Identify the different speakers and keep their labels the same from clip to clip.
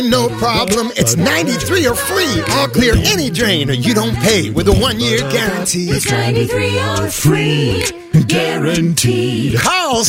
Speaker 1: No problem, it's 93 or free. All clear any drain or you don't pay with a 1-year guarantee.
Speaker 2: It's 93 or free, guaranteed.
Speaker 1: Call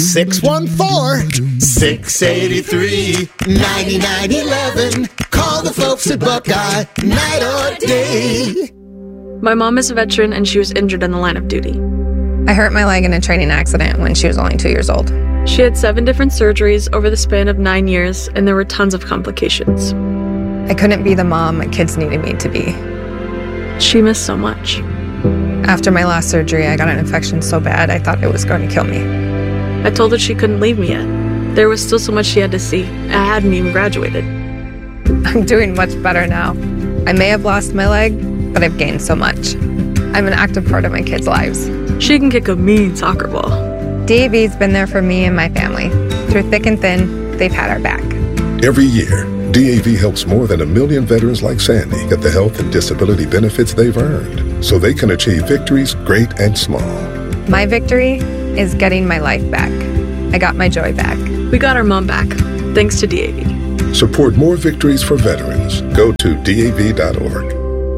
Speaker 1: 614-683-9911. Call the folks at Buckeye, night or day.
Speaker 3: My mom is a veteran and she was injured in the line of duty.
Speaker 4: I hurt my leg in a training accident when she was only 2 years old.
Speaker 3: She had 7 different surgeries over the span of 9 years, and there were tons of complications.
Speaker 4: I couldn't be the mom my kids needed me to be.
Speaker 3: She missed so much.
Speaker 4: After my last surgery, I got an infection so bad I thought it was going to kill me.
Speaker 3: I told her she couldn't leave me yet. There was still so much she had to see. I hadn't even graduated.
Speaker 4: I'm doing much better now. I may have lost my leg, but I've gained so much. I'm an active part of my kids' lives.
Speaker 3: She can kick a mean soccer ball.
Speaker 4: DAV's been there for me and my family. Through thick and thin, they've had our back.
Speaker 5: Every year, DAV helps more than 1 million veterans like Sandy get the health and disability benefits they've earned so they can achieve victories great and small.
Speaker 4: My victory is getting my life back. I got my joy back.
Speaker 3: We got our mom back, thanks to DAV.
Speaker 5: Support more victories for veterans. Go to DAV.org.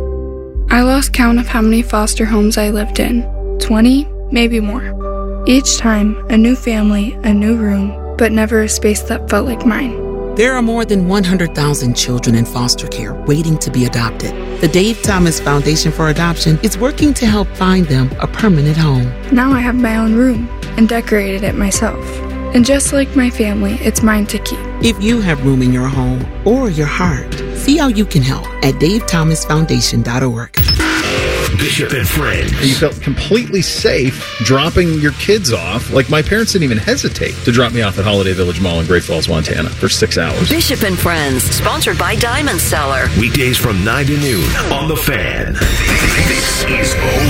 Speaker 6: I lost count of how many foster homes I lived in. 20, maybe more. Each time, a new family, a new room, but never a space that felt like mine.
Speaker 7: There are more than 100,000 children in foster care waiting to be adopted. The Dave Thomas Foundation for Adoption is working to help find them a permanent home.
Speaker 6: Now I have my own room and decorated it myself. And just like my family, it's mine to keep.
Speaker 7: If you have room in your home or your heart, see how you can help at davethomasfoundation.org.
Speaker 8: Bishop and Friends.
Speaker 9: You felt completely safe dropping your kids off. Like, my parents didn't even hesitate to drop me off at Holiday Village Mall in Great Falls, Montana for 6 hours.
Speaker 2: Bishop and Friends, sponsored by Diamond Cellar.
Speaker 8: Weekdays from 9 to noon on The Fan. This is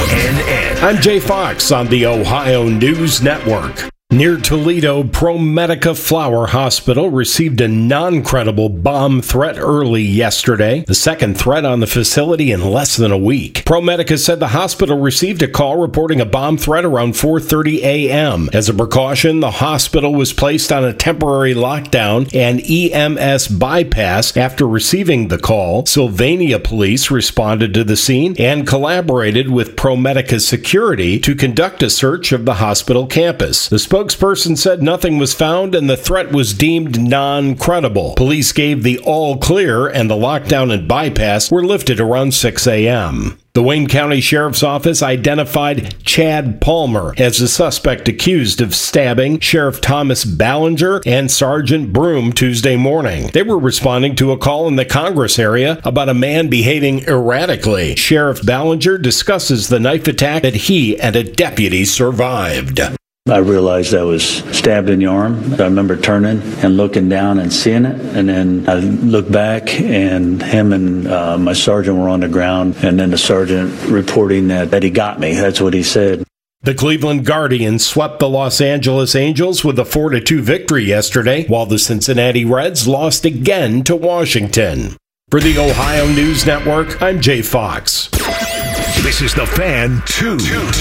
Speaker 8: ONN.
Speaker 10: I'm Jay Fox on the Ohio News Network. Near Toledo, ProMedica Flower Hospital received a non-credible bomb threat early yesterday, the second threat on the facility in less than a week. ProMedica said the hospital received a call reporting a bomb threat around 4:30 a.m. As a precaution, the hospital was placed on a temporary lockdown and EMS bypass after receiving the call. Sylvania police responded to the scene and collaborated with ProMedica security to conduct a search of the hospital campus. The spokesperson said nothing was found and the threat was deemed non-credible. Police gave the all clear and the lockdown and bypass were lifted around 6 a.m. The Wayne County Sheriff's Office identified Chad Palmer as the suspect accused of stabbing Sheriff Thomas Ballinger and Sergeant Broom Tuesday morning. They were responding to a call in the Congress area about a man behaving erratically. Sheriff Ballinger discusses the knife attack that he and a deputy survived.
Speaker 11: I realized I was stabbed in the arm. I remember turning and looking down and seeing it. And then I looked back and him and my sergeant were on the ground. And then the sergeant reporting that he got me. That's what he said.
Speaker 10: The Cleveland Guardians swept the Los Angeles Angels with a 4-2 victory yesterday, while the Cincinnati Reds lost again to Washington. For the Ohio News Network, I'm Jay Fox.
Speaker 8: This is The Fan 2.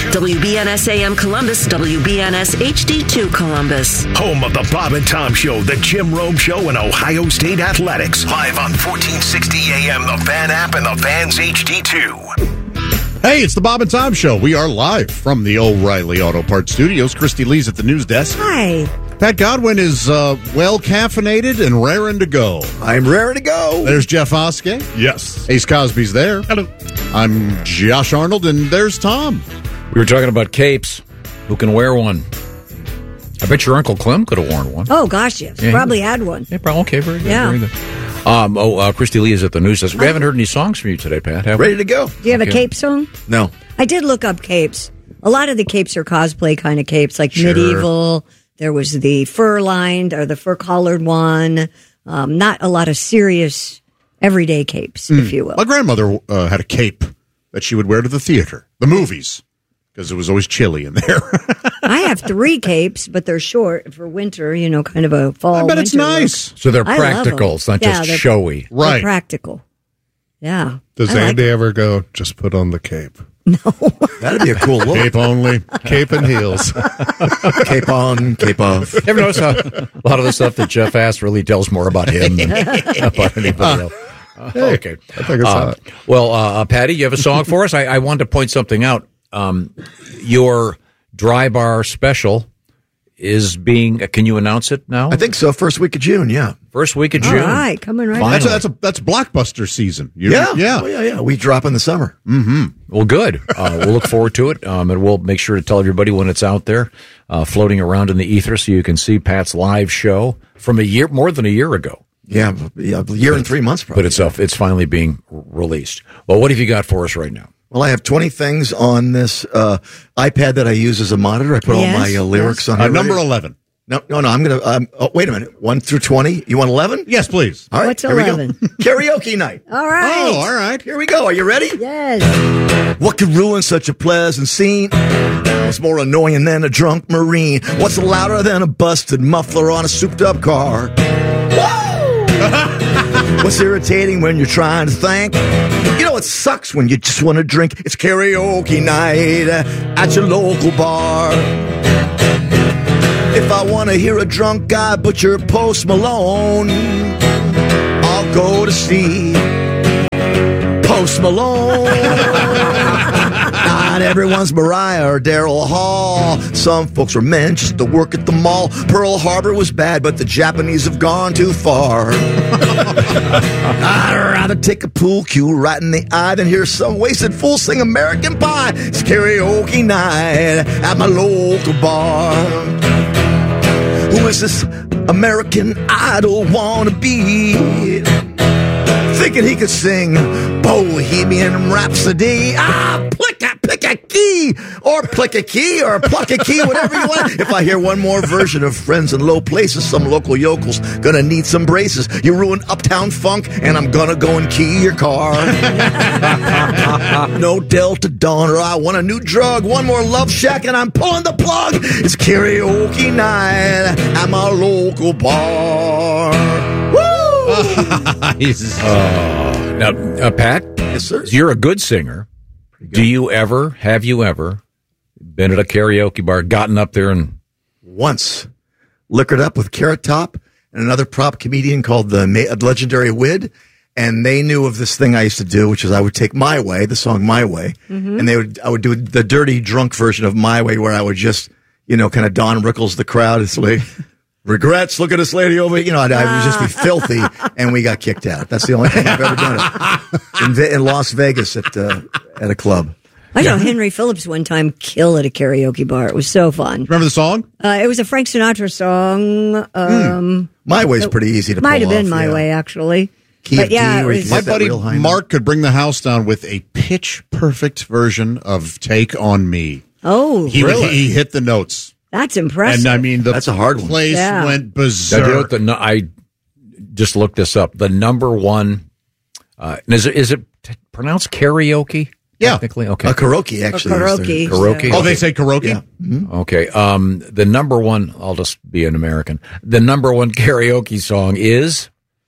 Speaker 2: WBNS AM Columbus, WBNS HD2 Columbus.
Speaker 8: Home of the Bob and Tom Show, the Jim Rome Show, and Ohio State Athletics. Live on 1460 AM, the Fan app, and the Fan's HD2.
Speaker 12: Hey, it's the Bob and Tom Show. We are live from the O'Reilly Auto Parts Studios. Christy Lee's at the news desk.
Speaker 13: Hi.
Speaker 12: Pat Godwin is well caffeinated and raring to go.
Speaker 13: I'm raring to go.
Speaker 12: There's Jeff Oskey.
Speaker 13: Yes.
Speaker 12: Ace Cosby's there.
Speaker 13: Hello.
Speaker 12: I'm Josh Arnold, and there's Tom.
Speaker 14: We were talking about capes. Who can wear one? I bet your Uncle Clem could have worn one.
Speaker 13: Oh, gosh, yes. Yeah, probably had one.
Speaker 14: Yeah, probably. Okay, very good.
Speaker 13: Yeah.
Speaker 14: Very good. Christy Lee is at the news desk. We haven't heard any songs from you today, Pat, have we?
Speaker 13: Ready to go. Do you have a cape song?
Speaker 12: No.
Speaker 13: I did look up capes. A lot of the capes are cosplay kind of capes, like medieval. There was the fur-lined or the fur-collared one. Not a lot of serious everyday capes, if you will.
Speaker 12: My grandmother had a cape that she would wear to the theater, the movies, because it was always chilly in there.
Speaker 13: I have 3 capes, but they're short for winter, kind of a fall.
Speaker 12: I bet it's nice.
Speaker 14: So they're practical. It's not just showy.
Speaker 12: Right.
Speaker 13: They're practical. Yeah.
Speaker 15: Does Andy ever go, just put on the cape? That'd be a cool look.
Speaker 12: Cape only, cape and heels.
Speaker 15: Cape on, cape off.
Speaker 14: Ever notice how a lot of the stuff that Jeff asks really tells more about him than about anybody else? Okay.
Speaker 12: I think it's hot.
Speaker 14: Well, Patty, you have a song for us? I wanted to point something out. Your Dry Bar special is being, can you announce it now?
Speaker 15: I think so. First week of June, yeah.
Speaker 14: First week of June.
Speaker 13: All right, coming right up.
Speaker 12: That's blockbuster season.
Speaker 15: Yeah.
Speaker 12: Yeah.
Speaker 15: Oh, yeah. We drop in the summer.
Speaker 14: Mm-hmm. Well, good. We'll look forward to it. And we'll make sure to tell everybody when it's out there, floating around in the ether so you can see Pat's live show from more than a year ago.
Speaker 15: Yeah, a year and 3 months probably.
Speaker 14: But it's finally being released. Well, what have you got for us right now?
Speaker 15: Well, I have 20 things on this iPad that I use as a monitor. I put all my lyrics on here.
Speaker 12: Number 11.
Speaker 15: No, I'm going to, wait a minute. 1 through 20. You want 11?
Speaker 12: Yes, please.
Speaker 15: All right.
Speaker 13: What's
Speaker 15: here
Speaker 13: 11?
Speaker 15: We go. Karaoke night.
Speaker 13: All right.
Speaker 12: Oh, all right.
Speaker 15: Here we go. Are you ready?
Speaker 13: Yes.
Speaker 15: What could ruin such a pleasant scene? What's more annoying than a drunk Marine? What's louder than a busted muffler on a souped-up car? What's irritating when you're trying to think? You know, it sucks when you just want to drink. It's karaoke night at your local bar. If I want to hear a drunk guy butcher Post Malone, I'll go to see Post Malone. Not everyone's Mariah or Daryl Hall. Some folks were meant just to work at the mall. Pearl Harbor was bad, but the Japanese have gone too far. I'd rather take a pool cue right in the eye than hear some wasted fool sing American Pie. It's karaoke night at my local bar. Who is this American Idol wanna be? Thinking he could sing Bohemian Rhapsody. Pick a key, or plick a key, or pluck a key, whatever you want. If I hear one more version of Friends in Low Places, some local yokel's gonna need some braces. You ruin Uptown Funk, and I'm gonna go and key your car. No Delta Dawn, or I want a new drug. One more Love Shack, and I'm pulling the plug. It's karaoke night at my local bar. Woo!
Speaker 14: Nice. Now, Pat,
Speaker 15: yes, sir.
Speaker 14: You're a good singer. Have you ever been at a karaoke bar, gotten up there and...
Speaker 15: Once. Liquored up with Carrot Top and another prop comedian called the legendary Wid. And they knew of this thing I used to do, which is I would take My Way, the song My Way, and I would do the dirty drunk version of My Way, where I would just, kind of Don Rickles the crowd. It's like, regrets, look at this lady over here. I would just be filthy, and we got kicked out. That's the only time I've ever done it. In Las Vegas at a club.
Speaker 13: I know Henry Phillips one time killed at a karaoke bar. It was so fun.
Speaker 12: Remember the song?
Speaker 13: It was a Frank Sinatra song.
Speaker 15: My Way's pretty easy to pull off.
Speaker 13: Might have been My Way, actually.
Speaker 12: My buddy Mark could bring the house down with a pitch-perfect version of Take On Me.
Speaker 13: Oh,
Speaker 12: really? He hit the notes.
Speaker 13: That's impressive.
Speaker 12: And I mean,
Speaker 15: that's a hard one.
Speaker 12: Place went berserk.
Speaker 14: I just looked this up. The number one, is it pronounced karaoke?
Speaker 12: Yeah.
Speaker 14: Technically? Okay.
Speaker 15: Karaoke, actually.
Speaker 13: Karaoke.
Speaker 14: Karaoke.
Speaker 12: Oh, they say karaoke?
Speaker 15: Yeah. Mm-hmm.
Speaker 14: Okay. The number one, I'll just be an American. The number one karaoke song is?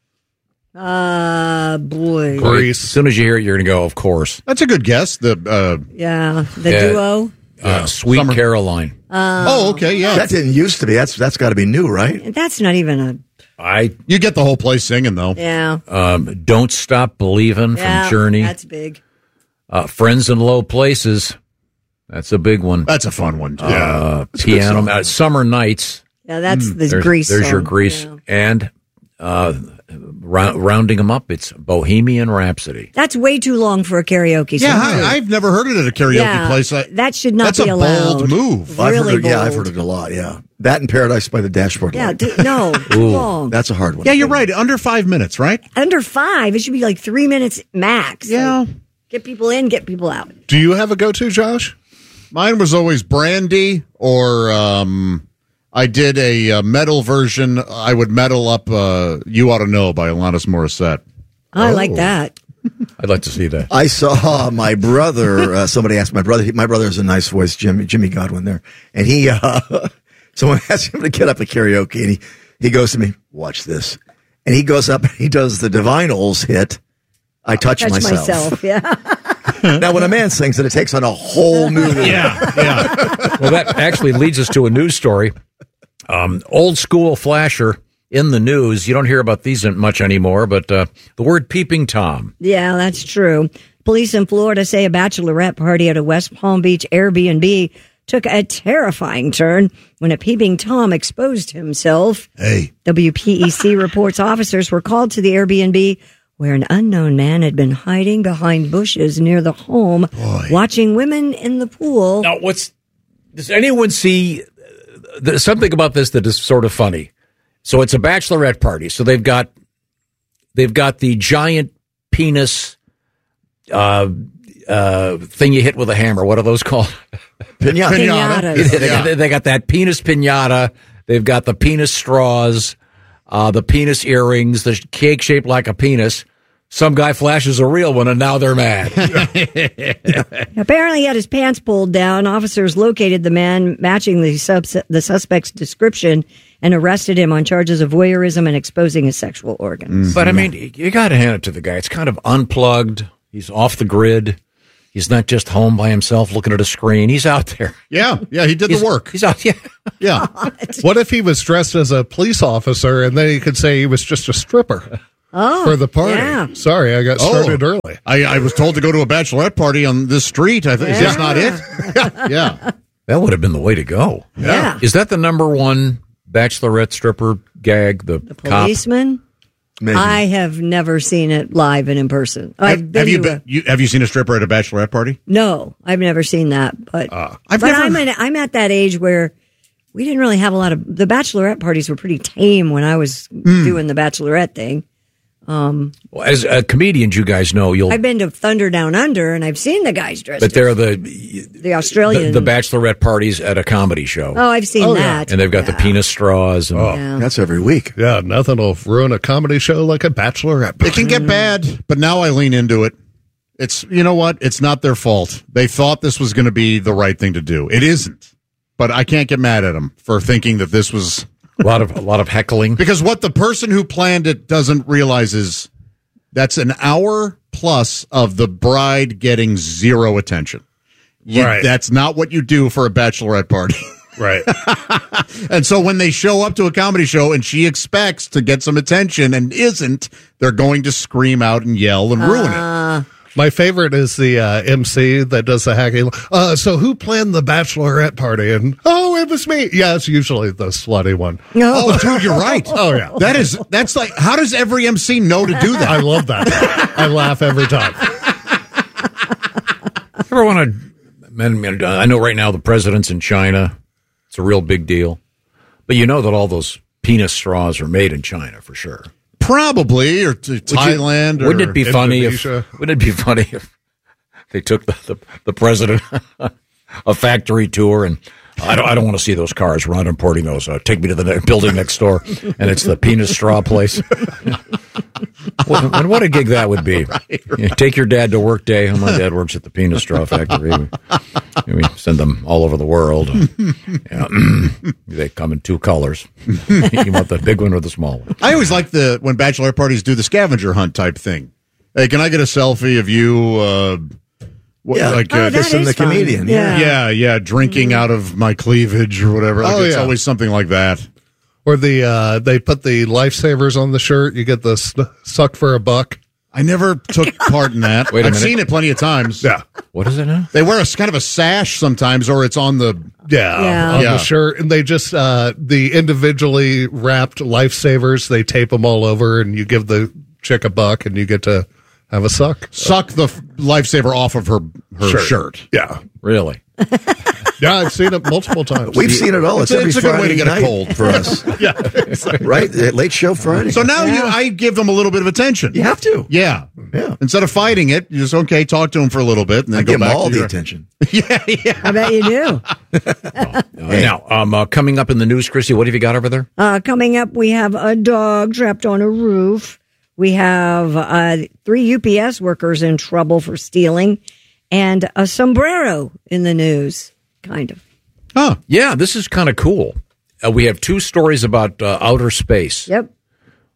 Speaker 13: Boy.
Speaker 14: Grease. As soon as you hear it, you're going to go, of course.
Speaker 12: That's a good guess. The
Speaker 13: duo.
Speaker 14: Sweet
Speaker 12: Summer.
Speaker 14: Caroline.
Speaker 12: Okay, yeah.
Speaker 15: That didn't used to be. That's got to be new, right?
Speaker 13: That's not even
Speaker 12: You get the whole place singing, though.
Speaker 13: Yeah.
Speaker 14: Don't Stop Believin' from Journey.
Speaker 13: That's big.
Speaker 14: Friends in Low Places. That's a big one.
Speaker 12: That's a fun one, too. Yeah.
Speaker 14: Piano. Summer Nights.
Speaker 13: Yeah, that's the Grease
Speaker 14: There's
Speaker 13: song.
Speaker 14: your Grease. Yeah. And rounding them up, it's Bohemian Rhapsody.
Speaker 13: That's way too long for a karaoke song.
Speaker 12: Yeah, I've never heard it at a karaoke place.
Speaker 13: That should not be allowed.
Speaker 12: That's a bold move.
Speaker 13: Really bold.
Speaker 15: I've heard it a lot, yeah. That and Paradise by the Dashboard Light.
Speaker 13: No, too long.
Speaker 15: That's a hard one.
Speaker 12: Yeah, you're right. Under 5 minutes, right?
Speaker 13: Under 5. It should be like 3 minutes max.
Speaker 12: Yeah.
Speaker 13: Like, get people in, get people out.
Speaker 12: Do you have a go-to, Josh? Mine was always Brandy, or I did a metal version. I would metal up You Ought to Know by Alanis Morissette.
Speaker 13: I like that.
Speaker 14: I'd like to see that.
Speaker 15: I saw my brother, somebody asked my brother, my brother has a nice voice, Jimmy Godwin there, and he, someone asked him to get up at karaoke, and he goes to me, watch this, and he goes up and he does the Divinyls hit, I Touch Myself.
Speaker 13: Yeah.
Speaker 15: Now, when a man sings it takes on a whole new meaning.
Speaker 14: Well, that actually leads us to a news story. Old school flasher in the news. You don't hear about these much anymore, but the word peeping Tom.
Speaker 13: Yeah, that's true. Police in Florida say a bachelorette party at a West Palm Beach Airbnb took a terrifying turn when a peeping Tom exposed himself.
Speaker 12: Hey.
Speaker 13: WPEC reports officers were called to the Airbnb where an unknown man had been hiding behind bushes near the home, watching women in the pool.
Speaker 14: Now, does anyone see there's something about this that is sort of funny? So it's a bachelorette party. So they've got the giant penis thing you hit with a hammer. What are those called?
Speaker 15: Piñata.
Speaker 14: They got that penis piñata. They've got the penis straws, the penis earrings, the cake shaped like a penis. Some guy flashes a real one, and now they're mad.
Speaker 13: Apparently, he had his pants pulled down. Officers located the man matching the suspect's description and arrested him on charges of voyeurism and exposing his sexual organs.
Speaker 14: But, I mean, you got to hand it to the guy. It's kind of unplugged. He's off the grid. He's not just home by himself looking at a screen. He's out there.
Speaker 12: Yeah, he did the work.
Speaker 14: He's out,
Speaker 12: Yeah.
Speaker 16: What if he was dressed as a police officer and then he could say he was just a stripper for the party?
Speaker 13: Yeah.
Speaker 16: Sorry, I got started early.
Speaker 12: I was told to go to a bachelorette party on this street. Is this not it? Yeah.
Speaker 14: That would have been the way to go.
Speaker 13: Yeah.
Speaker 14: Is that the number one bachelorette stripper gag? The
Speaker 13: Policeman?
Speaker 15: Maybe.
Speaker 13: I have never seen it live and in person.
Speaker 12: Have you seen a stripper at a bachelorette party?
Speaker 13: No, I've never seen that. But
Speaker 12: I'm
Speaker 13: at that age where we didn't really have a lot of the bachelorette parties were pretty tame when I was doing the bachelorette thing.
Speaker 14: Well, as comedians, you guys know
Speaker 13: I've been to Thunder Down Under and I've seen the guys dressed.
Speaker 14: but they're
Speaker 13: the Australian
Speaker 14: the bachelorette parties at a comedy show.
Speaker 13: Oh, I've seen that.
Speaker 14: And they've got the penis straws. And,
Speaker 15: That's every week.
Speaker 16: Yeah, nothing will ruin a comedy show like a bachelorette party.
Speaker 12: It can get bad, but now I lean into it. It's, you know what? It's not their fault. They thought this was going to be the right thing to do. It isn't. But I can't get mad at them for thinking that this was
Speaker 14: a lot of heckling.
Speaker 12: Because what the person who planned it doesn't realize is that's an hour plus of the bride getting zero attention.
Speaker 16: Right.
Speaker 12: That's not what you do for a bachelorette party.
Speaker 16: Right.
Speaker 12: And so when they show up to a comedy show and she expects to get some attention and isn't, they're going to scream out and yell and ruin it.
Speaker 16: My favorite is the MC that does the hacking. So who planned the bachelorette party? And, it was me. Yeah, it's usually the slutty one.
Speaker 13: No.
Speaker 12: Oh, dude, you're right.
Speaker 16: Oh, yeah.
Speaker 12: That's like, how does every MC know to do that?
Speaker 16: I love that. I laugh every time.
Speaker 14: Ever want to? I know right now the president's in China. It's a real big deal. But you know that all those penis straws are made in China for sure.
Speaker 12: Probably, or to Thailand.
Speaker 14: Wouldn't
Speaker 12: or
Speaker 14: it be funny
Speaker 16: Indonesia.
Speaker 14: if they took the president a factory tour and I don't want to see those cars run importing those. Take me to the building next door, and it's the penis straw place. And what a gig that would be!
Speaker 12: Right.
Speaker 14: You take your dad to work day. My dad works at the penis straw factory. We send them all over the world. They come in two colors. You want the big one or the small one?
Speaker 12: I always like when bachelorette parties do the scavenger hunt type thing. Hey, can I get a selfie of you?
Speaker 15: Kissing the comedian.
Speaker 12: Yeah, drinking out of my cleavage or whatever. It's always something like that.
Speaker 16: Or they put the lifesavers on the shirt. You get the suck for a buck.
Speaker 12: I never took part in that.
Speaker 14: Wait a minute.
Speaker 12: I've seen it plenty of times.
Speaker 16: Yeah.
Speaker 14: What is it now?
Speaker 12: They wear kind of a sash sometimes, or it's on the
Speaker 16: on the shirt, and they just the individually wrapped lifesavers. They tape them all over, and you give the chick a buck, and you get to have a suck.
Speaker 12: Suck the lifesaver off of her shirt.
Speaker 16: Yeah,
Speaker 14: really.
Speaker 16: Yeah, I've seen it multiple times.
Speaker 15: We've seen it all. It's every
Speaker 12: a good way to
Speaker 15: Friday
Speaker 12: get
Speaker 15: night
Speaker 12: a cold
Speaker 15: for us.
Speaker 12: Yeah,
Speaker 15: right? Late show Friday.
Speaker 12: So now I give them a little bit of attention.
Speaker 15: You have to.
Speaker 12: Yeah. Instead of fighting it, you just talk to them for a little bit, and then
Speaker 15: I
Speaker 12: go
Speaker 15: give
Speaker 12: back
Speaker 15: them all
Speaker 12: to
Speaker 15: the attention.
Speaker 12: Yeah.
Speaker 13: I bet you do.
Speaker 14: Now, coming up in the news, Chrissy, what have you got over there?
Speaker 13: Coming up, we have a dog trapped on a roof. We have 3 UPS workers in trouble for stealing, and a sombrero in the news, kind of.
Speaker 12: Huh.
Speaker 14: Yeah, this is kind of cool. We have 2 stories about outer space.
Speaker 13: Yep.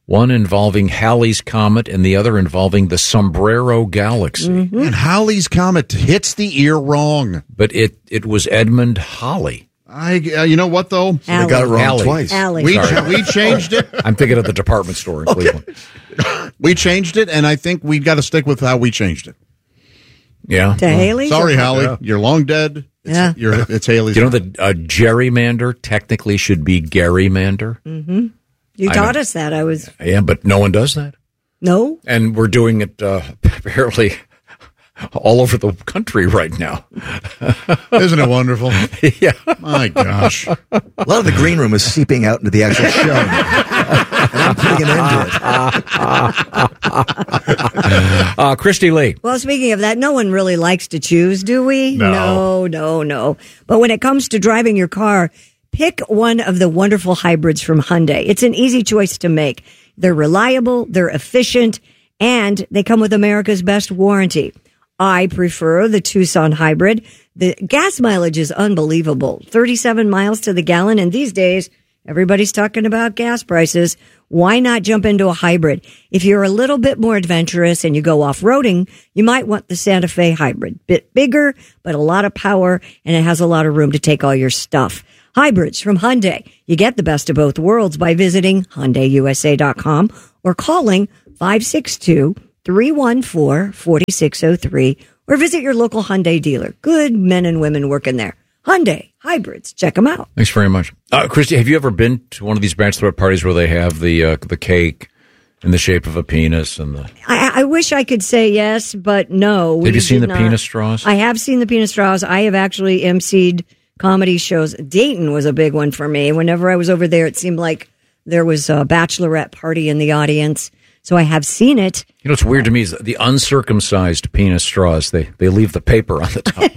Speaker 14: One involving Halley's Comet and the other involving the Sombrero Galaxy.
Speaker 12: And Halley's Comet hits the ear wrong.
Speaker 14: But it was Edmund Halley.
Speaker 12: You know what, though?
Speaker 15: So they got it wrong
Speaker 14: Halley.
Speaker 15: twice.
Speaker 12: We changed it.
Speaker 14: I'm thinking of the department store in Cleveland.
Speaker 12: We changed it, and I think we've got to stick with how we changed it.
Speaker 14: Yeah.
Speaker 13: To Haley?
Speaker 12: Sorry, Hallie.
Speaker 14: Yeah.
Speaker 12: You're long dead. It's Haley's.
Speaker 14: You know that gerrymander technically should be Garymander?
Speaker 13: Mm-hmm. You taught us that.
Speaker 14: Yeah, but no one does that.
Speaker 13: No?
Speaker 14: And we're doing it apparently all over the country right now.
Speaker 12: Isn't it wonderful?
Speaker 14: Yeah.
Speaker 12: My gosh.
Speaker 15: A lot of the green room is seeping out into the actual show. And I'm putting an end to it.
Speaker 14: Christy Lee.
Speaker 13: Well, speaking of that, no one really likes to choose, do we? No. But when it comes to driving your car, pick one of the wonderful hybrids from Hyundai. It's an easy choice to make. They're reliable, they're efficient, and they come with America's best warranty. I prefer the Tucson hybrid. The gas mileage is unbelievable. 37 miles to the gallon. And these days, everybody's talking about gas prices. Why not jump into a hybrid? If you're a little bit more adventurous and you go off-roading, you might want the Santa Fe hybrid. Bit bigger, but a lot of power, and it has a lot of room to take all your stuff. Hybrids from Hyundai. You get the best of both worlds by visiting HyundaiUSA.com or calling 562-314-4603 or visit your local Hyundai dealer. Good men and women working there. Hyundai Hybrids. Check them out.
Speaker 14: Thanks very much. Christy, have you ever been to one of these bachelorette parties where they have the cake in the shape of a penis? And
Speaker 13: I wish I could say yes, but no.
Speaker 14: Have you seen the penis straws?
Speaker 13: I have seen the penis straws. I have actually emceed comedy shows. Dayton was a big one for me. Whenever I was over there, it seemed like there was a bachelorette party in the audience. So I have seen it.
Speaker 14: You know what's weird to me is the uncircumcised penis straws. They leave the paper on the top.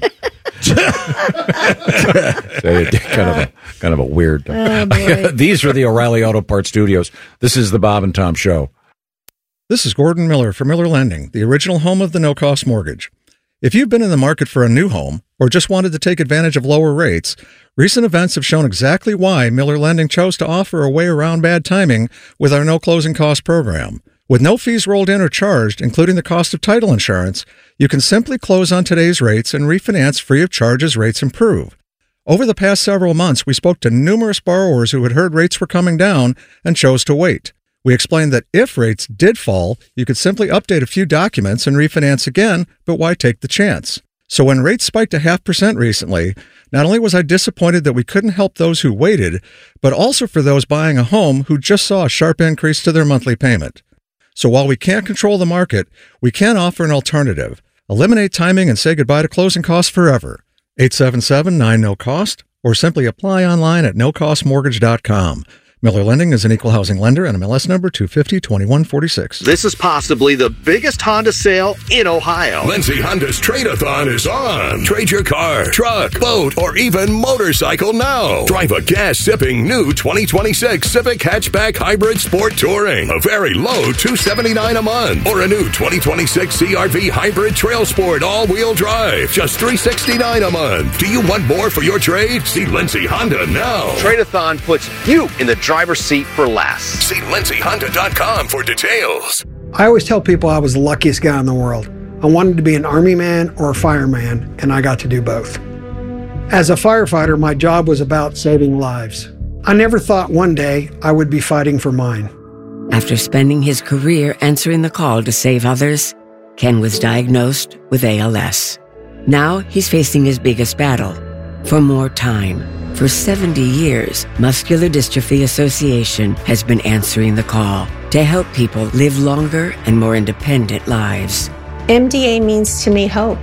Speaker 14: kind of a weird. These are the O'Reilly Auto Parts Studios. This is the Bob and Tom Show.
Speaker 17: This is Gordon Miller for Miller Lending, the original home of the no-cost mortgage. If you've been in the market for a new home or just wanted to take advantage of lower rates, recent events have shown exactly why Miller Lending chose to offer a way around bad timing with our no closing cost program. With no fees rolled in or charged, including the cost of title insurance, you can simply close on today's rates and refinance free of charge as rates improve. Over the past several months, we spoke to numerous borrowers who had heard rates were coming down and chose to wait. We explained that if rates did fall, you could simply update a few documents and refinance again, but why take the chance? So when rates spiked to 0.5% recently, not only was I disappointed that we couldn't help those who waited, but also for those buying a home who just saw a sharp increase to their monthly payment. So while we can't control the market, we can offer an alternative. Eliminate timing and say goodbye to closing costs forever. 877-9-NO-COST or simply apply online at nocostmortgage.com. Miller Lending is an equal housing lender and MLS number 250-2146.
Speaker 18: This is possibly the biggest Honda sale in Ohio.
Speaker 8: Lindsay Honda's Trade-a-thon is on. Trade your car, truck, boat, or even motorcycle now. Drive a gas-sipping new 2026 Civic Hatchback Hybrid Sport Touring. A very low $279 a month. Or a new 2026 CRV Hybrid Trail Sport all-wheel drive. Just $369 a month. Do you want more for your trade? See Lindsay Honda now.
Speaker 18: Trade-a-thon puts you in the driver's seat for less.
Speaker 8: See LindsayHonda.com for details.
Speaker 19: I always tell people I was the luckiest guy in the world. I wanted to be an Army man or a fireman, and I got to do both. As a firefighter, my job was about saving lives. I never thought one day I would be fighting for mine.
Speaker 20: After spending his career answering the call to save others, Ken was diagnosed with ALS. Now he's facing his biggest battle, for more time. For 70 years, Muscular Dystrophy Association has been answering the call to help people live longer and more independent lives.
Speaker 21: MDA means to me hope.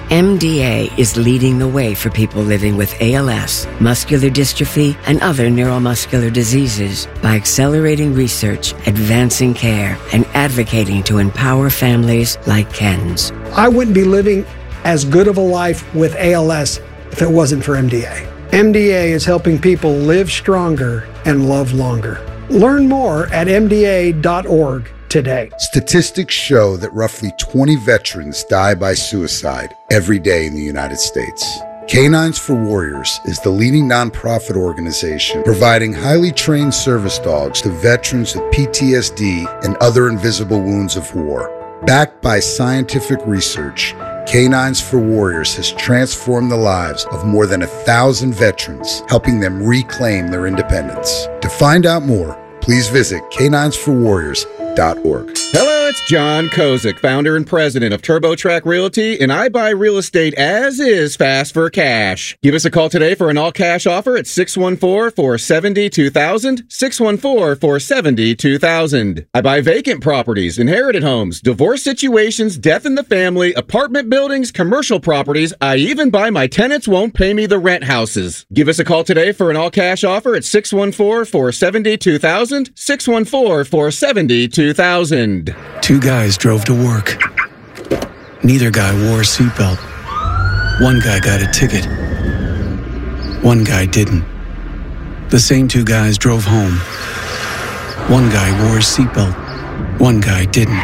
Speaker 20: MDA is leading the way for people living with ALS, muscular dystrophy, and other neuromuscular diseases by accelerating research, advancing care, and advocating to empower families like Ken's.
Speaker 19: I wouldn't be living as good of a life with ALS if it wasn't for MDA. MDA is helping people live stronger and love longer. Learn more at MDA.org today.
Speaker 22: Statistics show that roughly 20 veterans die by suicide every day in the United States.
Speaker 1: Canines for Warriors is the leading nonprofit organization providing highly trained service dogs to veterans with PTSD and other invisible wounds of war. Backed by scientific research, Canines for Warriors has transformed the lives of more than 1,000 veterans, helping them reclaim their independence. To find out more, please visit caninesforwarriors.org.
Speaker 22: Hello, it's John Kozik, founder and president of TurboTrack Realty, and I buy real estate as is fast for cash. Give us a call today for an all-cash offer at 614-470-2000, 614-470-2000. I buy vacant properties, inherited homes, divorce situations, death in the family, apartment buildings, commercial properties. I even buy my tenants won't pay me the rent houses. Give us a call today for an all-cash offer at 614-470-2000, 614-470-2000.
Speaker 23: Two guys drove to work. Neither guy wore a seatbelt. One guy got a ticket. One guy didn't. The same two guys drove home. One guy wore a seatbelt. One guy didn't.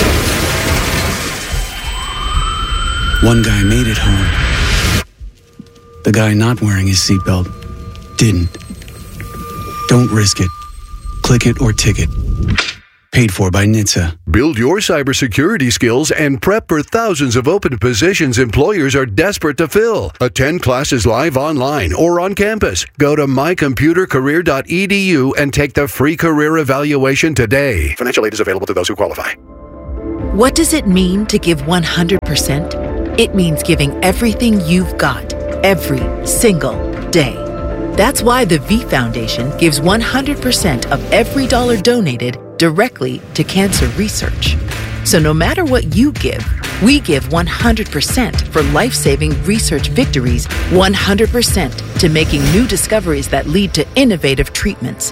Speaker 23: One guy made it home. The guy not wearing his seatbelt didn't. Don't risk it. Click it or ticket. Paid for by NHTSA.
Speaker 8: Build your cybersecurity skills and prep for thousands of open positions employers are desperate to fill. Attend classes live online or on campus. Go to mycomputercareer.edu and take the free career evaluation today. Financial aid is available to those who qualify.
Speaker 24: What does it mean to give 100%? It means giving everything you've got, every single day. That's why the V Foundation gives 100% of every dollar donated directly to cancer research. So no matter what you give, we give 100% for life-saving research victories, 100% to making new discoveries that lead to innovative treatments,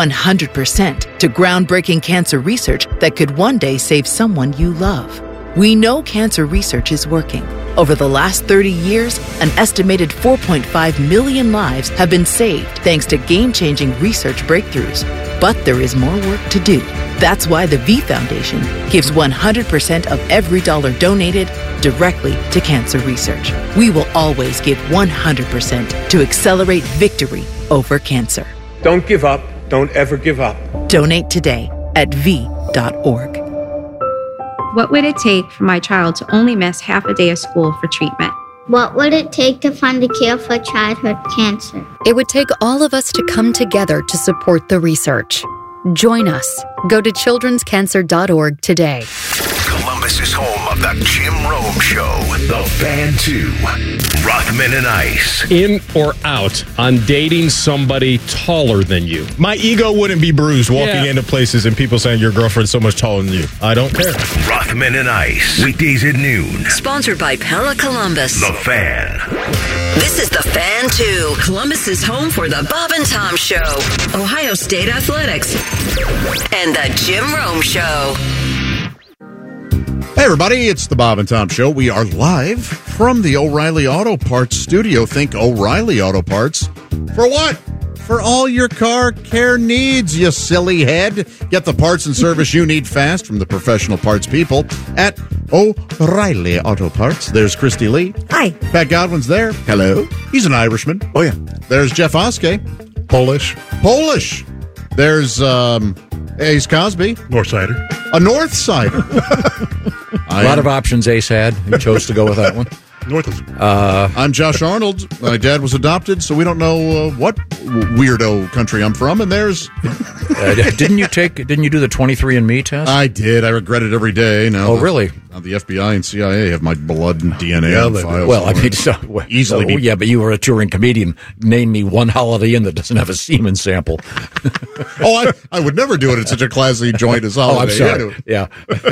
Speaker 24: 100% to groundbreaking cancer research that could one day save someone you love. We know cancer research is working. Over the last 30 years, an estimated 4.5 million lives have been saved thanks to game-changing research breakthroughs. But there is more work to do. That's why the V Foundation gives 100% of every dollar donated directly to cancer research. We will always give 100% to accelerate victory over cancer.
Speaker 25: Don't give up. Don't ever give up.
Speaker 24: Donate today at v.org.
Speaker 26: What would it take for my child to only miss half a day of school for treatment?
Speaker 27: What would it take to fund a cure for childhood cancer?
Speaker 28: It would take all of us to come together to support the research. Join us. Go to childrenscancer.org today.
Speaker 8: Columbus is home of the Jim Rome Show. The Fan 2. Rothman and Ice.
Speaker 29: In or out on dating somebody taller than you?
Speaker 30: My ego wouldn't be bruised walking into places and people saying your girlfriend's so much taller than you. I don't care.
Speaker 8: Rothman and Ice. Weekdays at noon.
Speaker 2: Sponsored by Pella Columbus.
Speaker 8: The Fan.
Speaker 2: This is The Fan 2. Columbus's home for the Bob and Tom Show, Ohio State Athletics, and the Jim Rome Show.
Speaker 12: Hey, everybody, it's the Bob and Tom Show. We are live from the O'Reilly Auto Parts studio. Think O'Reilly Auto Parts. For what? For all your car care needs, you silly head. Get the parts and service you need fast from the professional parts people at O'Reilly Auto Parts. There's Christy Lee.
Speaker 13: Hi.
Speaker 12: Pat Godwin's there. Hello. He's an Irishman. Oh, yeah. There's Jeff Oskey. Polish. There's Ace Cosby.
Speaker 30: Northsider.
Speaker 12: A Northsider.
Speaker 14: A lot of options Ace had. He chose to go with that one.
Speaker 12: I'm Josh Arnold. My dad was adopted, so we don't know what weirdo country I'm from. And there's
Speaker 14: didn't you do the 23andMe test?
Speaker 12: I did. I regret it every day. Now,
Speaker 14: really?
Speaker 12: Now the FBI and CIA have my blood and DNA on files.
Speaker 14: Well, I mean,
Speaker 12: easily.
Speaker 14: Yeah, but you were a touring comedian. Name me one Holiday Inn that doesn't have a semen sample.
Speaker 12: I would never do it at such a classy joint as Holiday.
Speaker 14: I'm sorry. Yeah.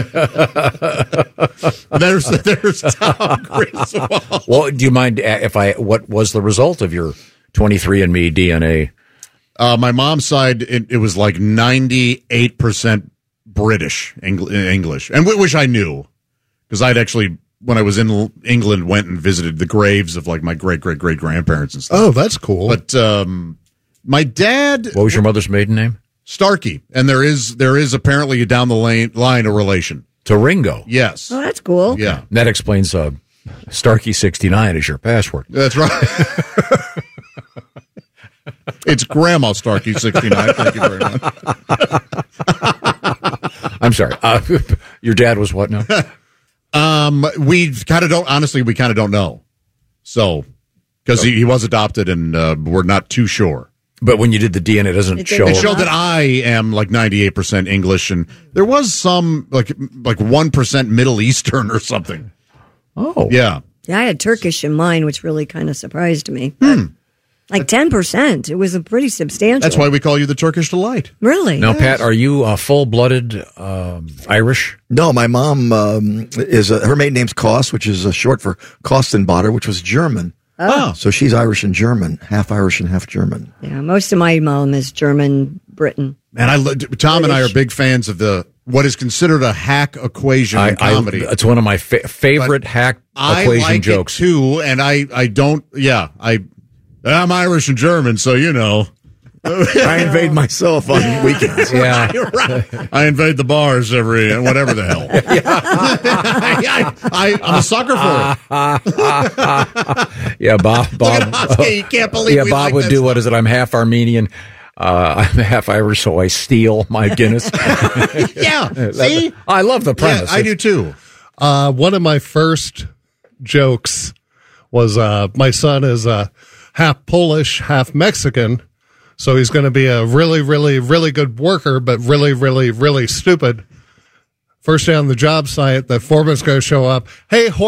Speaker 12: There's Tom Griswold.
Speaker 14: Well, do you mind what was the result of your 23andMe DNA?
Speaker 12: My mom's side, it was like 98% British English, and which I knew because I'd actually, when I was in England, went and visited the graves of like my great grandparents and stuff.
Speaker 16: Oh, that's cool.
Speaker 12: But my dad.
Speaker 14: What was your mother's maiden name?
Speaker 12: Starkey, and there is apparently down the line a relation
Speaker 14: to Ringo.
Speaker 12: Yes.
Speaker 13: Oh, that's cool.
Speaker 12: Yeah,
Speaker 14: that explains Starkey69 is your password.
Speaker 12: That's right. It's Grandma Starkey69. Thank you very much.
Speaker 14: I'm sorry. Your dad was what now?
Speaker 12: We kind of don't know. So, because he was adopted and we're not too sure.
Speaker 14: But when you did the DNA, it doesn't show.
Speaker 12: It showed that I am like 98% English, and there was some like 1% Middle Eastern or something.
Speaker 14: Oh,
Speaker 12: yeah.
Speaker 13: Yeah, I had Turkish in mine, which really kind of surprised me. Like 10%. It was a pretty substantial.
Speaker 12: That's why we call you the Turkish Delight.
Speaker 13: Really?
Speaker 14: Now, Pat, are you full-blooded Irish?
Speaker 3: No, my mom is her maiden name's Koss, which is short for Kostenbader, which was German.
Speaker 13: Oh.
Speaker 3: So she's Irish and German, half Irish and half German.
Speaker 13: Yeah, most of my mom is German, Britain.
Speaker 12: And Tom and I are big fans of what is considered a hack equation in comedy.
Speaker 14: It's one of my favorite hack equation
Speaker 12: I like
Speaker 14: jokes.
Speaker 12: It too, and I don't. Yeah, I'm Irish and German, so you know.
Speaker 3: I invade myself on weekends.
Speaker 14: Yeah,
Speaker 12: you're right. I invade the bars whatever the hell. I'm a sucker
Speaker 14: for it. Yeah, Bob.
Speaker 12: You can't believe.
Speaker 14: Yeah, Bob would do. What is it? I'm half Armenian. I'm half Irish, so I steal my Guinness.
Speaker 12: Yeah, see,
Speaker 14: I love the premise.
Speaker 12: Yeah, I do too.
Speaker 16: One of my first jokes was my son is half Polish, half Mexican. So he's going to be a really, really, really good worker, but really, really, really stupid. First day on the job site, the foreman's going to show up. Hey,